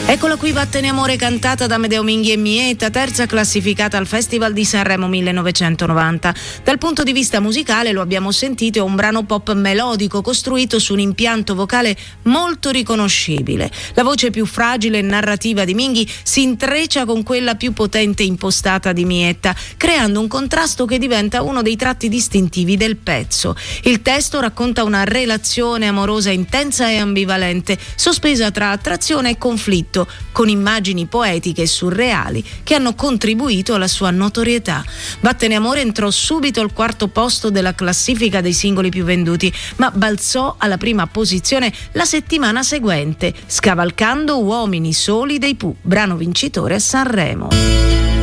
Eccola qui, Vattene amore, cantata da Amedeo Minghi e Mieta, terza classificata al Festival di Sanremo 1990. Dal punto di vista musicale, lo abbiamo sentito, è un brano pop melodico costruito su un impianto vocale molto riconoscibile. La voce più fragile e narrativa di Minghi si intreccia con quella più potente e impostata di Mieta, creando un contrasto che diventa uno dei tratti distintivi del pezzo. Il testo racconta una relazione amorosa intensa e ambivalente, sospesa tra attrazione e conflitto, con immagini poetiche e surreali che hanno contribuito alla sua notorietà. Vattene amore entrò subito al quarto posto della classifica dei singoli più venduti, ma balzò alla prima posizione la settimana seguente, scavalcando Uomini soli dei Pooh, brano vincitore a Sanremo.